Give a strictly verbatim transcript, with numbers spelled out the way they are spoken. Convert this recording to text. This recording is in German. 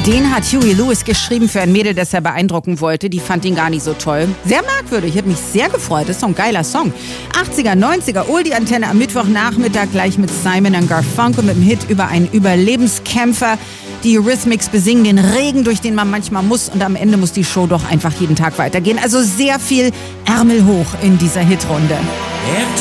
Den hat Huey Lewis geschrieben für ein Mädel, das er beeindrucken wollte. Die fand ihn gar nicht so toll. Sehr merkwürdig, hat mich sehr gefreut. Das ist so ein geiler Song. achtziger, neunziger, Oldie-Antenne am Mittwochnachmittag gleich mit Simon and Garfunkel mit dem Hit über einen Überlebenskämpfer. Die Eurythmics besingen den Regen, durch den man manchmal muss, und am Ende muss die Show doch einfach jeden Tag weitergehen. Also sehr viel Ärmel hoch in dieser Hitrunde. M